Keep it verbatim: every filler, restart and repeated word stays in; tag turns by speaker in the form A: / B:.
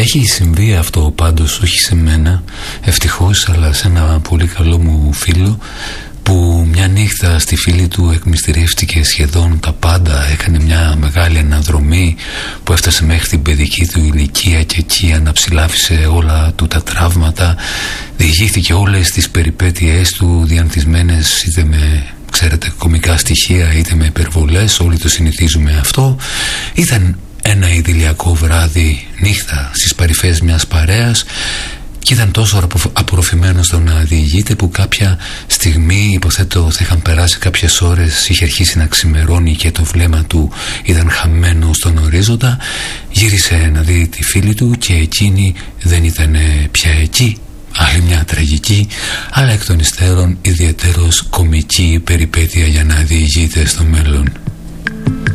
A: Έχει συμβεί αυτό πάντως, όχι σε μένα ευτυχώς, αλλά σε ένα πολύ καλό μου φίλο, που μια νύχτα στη φίλη του εκμυστηρεύτηκε σχεδόν τα πάντα. Έκανε μια μεγάλη αναδρομή που έφτασε μέχρι την παιδική του ηλικία και εκεί αναψηλάφισε όλα του τα τραύματα, διηγήθηκε όλες τις περιπέτειές του διανθισμένες είτε με, ξέρετε, κωμικά στοιχεία είτε με υπερβολές. Όλοι το συνηθίζουμε αυτό. Ήταν ένα ιδηλιακό βράδυ, νύχτα στις παρυφές μιας παρέας, και ήταν τόσο απορροφημένος στο να διηγείται που κάποια στιγμή, υποθέτω θα είχαν περάσει κάποιες ώρες, είχε αρχίσει να ξημερώνει και το βλέμμα του ήταν χαμένο στον ορίζοντα. Γύρισε να δει τη φίλη του και εκείνη δεν ήταν πια εκεί. Άλλη μια τραγική, αλλά εκ των υστέρων ιδιαίτερος κομική περιπέτεια για να διηγείται στο μέλλον.